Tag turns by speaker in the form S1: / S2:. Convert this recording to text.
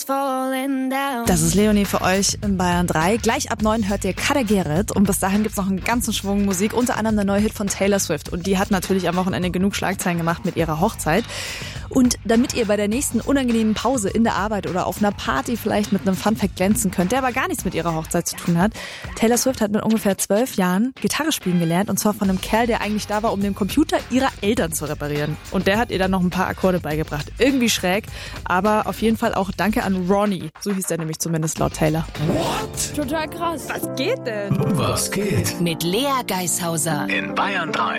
S1: Das ist Leonie für euch in Bayern 3. Gleich ab 9 hört ihr Kader Gerrit und bis dahin gibt's noch einen ganzen Schwung Musik, unter anderem der neue Hit von Taylor Swift und die hat natürlich am Wochenende genug Schlagzeilen gemacht mit ihrer Hochzeit. Und damit ihr bei der nächsten unangenehmen Pause in der Arbeit oder auf einer Party vielleicht mit einem Funfact glänzen könnt, der aber gar nichts mit ihrer Hochzeit zu tun hat. Taylor Swift hat mit ungefähr 12 Jahren Gitarre spielen gelernt und zwar von einem Kerl, der eigentlich da war, um den Computer ihrer Eltern zu reparieren. Und der hat ihr dann noch ein paar Akkorde beigebracht. Irgendwie schräg, aber auf jeden Fall auch danke an Ronnie. So hieß er nämlich zumindest laut Taylor.
S2: What?
S1: Total krass. Was geht denn?
S2: Was geht?
S3: Mit Lea Geishauser
S2: In Bayern 3.